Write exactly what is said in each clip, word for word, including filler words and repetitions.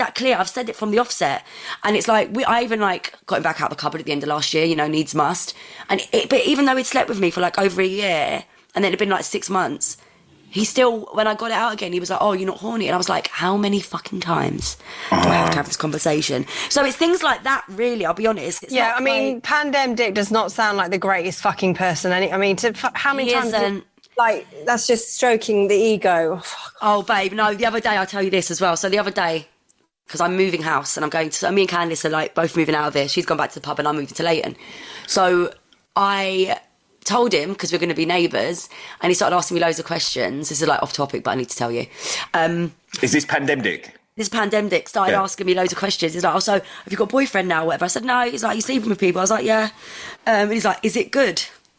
that clear. I've said it from the offset. And it's like, we, I even like got him back out of the cupboard at the end of last year, you know, needs must. And it, but even though he'd slept with me for like over a year and then it'd been like six months, he still, when I got it out again, he was like, oh, you're not horny? And I was like, how many fucking times do I have to have this conversation? So it's things like that, really, I'll be honest. It's yeah, not I mean, like, Pandem Dick does not sound like the greatest fucking person. Any, I mean, to, how many He times... isn't. Like, that's just stroking the ego. Oh, babe, no, the other day, I'll tell you this as well. So the other day, because I'm moving house and I'm going to... So me and Candice are, like, both moving out of here. She's gone back to the pub and I'm moving to Leighton. So I told him, because we're going to be neighbours, and he started asking me loads of questions. This is, like, off topic, but I need to tell you. Um, is this pandemic? This pandemic started Yeah. asking me loads of questions. He's like, oh, so have you got a boyfriend now or whatever? I said, no. He's like, you sleeping with people? I was like, yeah. Um, and he's like, is it good?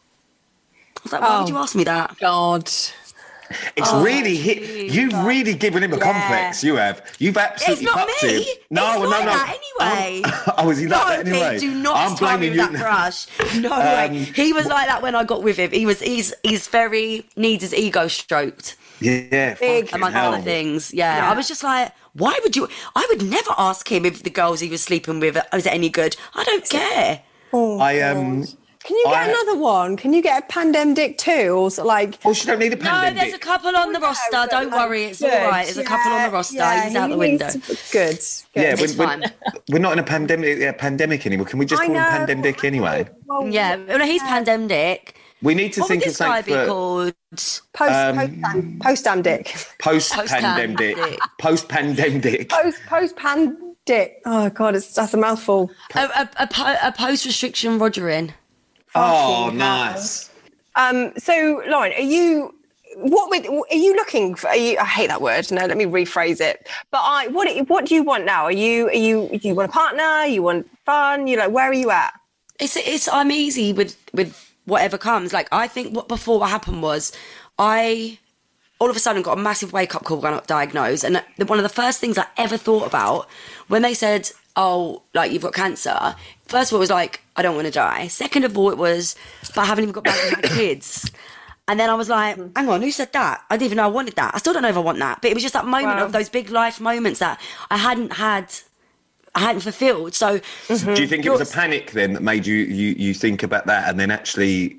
I was like, why Oh. would you ask me that? God. It's Oh, really hit. You've really given him a complex. You have. You've absolutely It's not fucked me. him. No, it's no, like no. that anyway. Um, oh, is he like no, that anyway? Pete, do not I'm start blaming with you. that crush. No Um, way. He was like that when I got with him. He was. He's. He's very needs his ego stroked. Yeah, Big fucking Amongst hell. other things. Yeah. Yeah. I was just like, why would you? I would never ask him if the girls he was sleeping with was it any good. I don't care. Oh, I um. Can you get I- another one? Can you get a Pandem Dick too? Or so, like... Well, she don't need a No, pandemic. there's a couple on the roster. but, Don't like, worry, it's good. all right. There's a couple on the Yeah, roster. yeah, He's out he the window. needs to- Good. good. Yeah, It's we're, fine. we're not in a pandemic. Yeah, pandemic anymore. Can we just I call him know. pandemic anyway? Well, Yeah, well, he's pandemic. We need to What would think of this guy something be for called? Post, Um, post, post Dam Dick. post-pandemic. Post-pandemic. Post-pandemic. Post, post Pan Dick. Oh, God, it's, that's a mouthful. A, a, a, po- a post-restriction Rogering. Oh, Fucking nice. Um, so, Lauren, are you... What with, are you looking for? Are you, I hate that word. No, let me rephrase it. But I, what, what do you want now? Are you, are you, do you want a partner? You want fun? You like, where are you at? It's it's I'm easy with with whatever comes. Like I think what before what happened was I all of a sudden got a massive wake up call when I got diagnosed, and the, one of the first things I ever thought about when they said, "Oh, like you've got cancer." First of all, it was like I don't want to die. Second of all, it was, but I haven't even got back to my kids. And then I was like, hang on, who said that? I didn't even know I wanted that. I still don't know if I want that. But it was just that moment Wow. of those big life moments that I hadn't had, I hadn't fulfilled. So Do you think it was a panic then that made you, you, you think about that, and then actually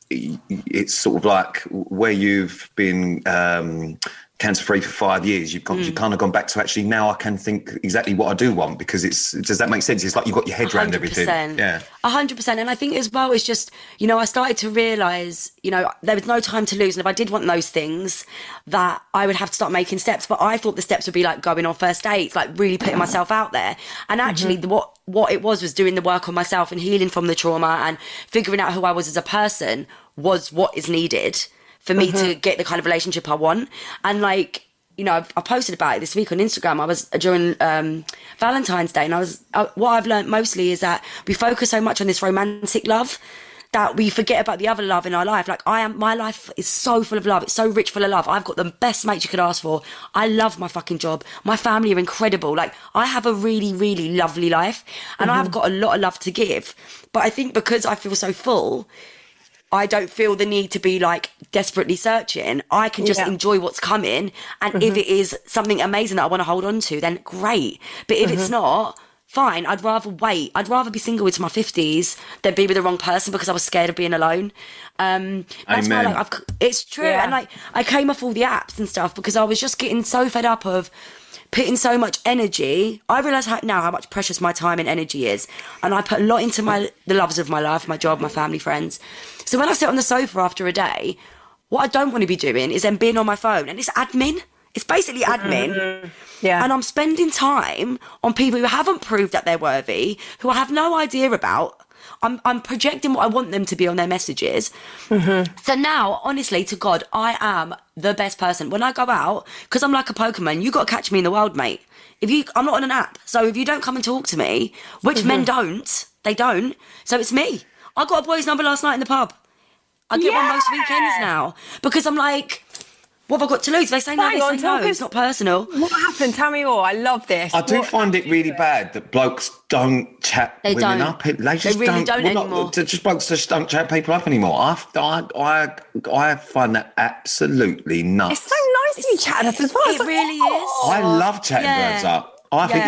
it's sort of like where you've been um, cancer-free for five years, you've, gone, Mm. you've kind of gone back to actually now I can think exactly what I do want, because it's, does that make sense? It's like you've got your head around everything. Yeah. A hundred percent. And I think as well, it's just, you know, I started to realise, you know, there was no time to lose. And if I did want those things, that I would have to start making steps. But I thought the steps would be like going on first dates, like really putting myself out there. And actually Mm-hmm. the, what, what it was was doing the work on myself and healing from the trauma and figuring out who I was as a person was what is needed for me Mm-hmm. to get the kind of relationship I want. And like, you know, I've, I posted about it this week on Instagram. I was during um, Valentine's Day, and I was uh, what I've learned mostly is that we focus so much on this romantic love that we forget about the other love in our life. Like I am, my life is so full of love. It's so rich full of love. I've got the best mates you could ask for. I love my fucking job. My family are incredible. Like I have a really, really lovely life, and I've got a lot of love to give. But I think because I feel so full, I don't feel the need to be like desperately searching. I can just Yeah. enjoy what's coming. And if it is something amazing that I want to hold on to, then great. But if it's not, fine. I'd rather wait. I'd rather be single into my fifties than be with the wrong person because I was scared of being alone. Um, that's why, Amen. like, I've, it's true. Yeah. And like, I came off all the apps and stuff because I was just getting so fed up of putting so much energy. I realise how, now how much precious my time and energy is, and I put a lot into my the loves of my life, my job, my family, friends. So when I sit on the sofa after a day, what I don't want to be doing is then being on my phone, and it's admin. It's basically admin. Yeah. And I'm spending time on people who haven't proved that they're worthy, who I have no idea about. I'm, I'm projecting what I want them to be on their messages. So now, honestly, to God, I am the best person. When I go out, because I'm like a Pokemon, you got to catch me in the wild, mate. If you, I'm not on an app. So if you don't come and talk to me, which men don't, they don't. So it's me. I got a boy's number last night in the pub. I get one most weekends now. Because I'm like, what have I got to lose? If they say no, Hang they on, say talk no. us- It's not personal. What happened? Tell me more. I love this. I do What- find it really bad that blokes don't chat They women don't. up. They just really don't, don't well, not- anymore. just blokes just don't chat people up anymore. I, I, I, I find that absolutely nuts. It's so nice to be chatted up as well. It's It like, really oh. is. I love chatting Yeah. birds up. I think Yeah.